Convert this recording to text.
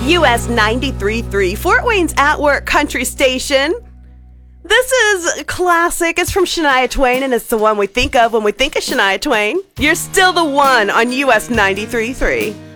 US 93.3, Fort Wayne's At Work Country Station. This is classic. It's from Shania Twain, and it's the one we think of when we think of Shania Twain. You're still the one on US 93.3.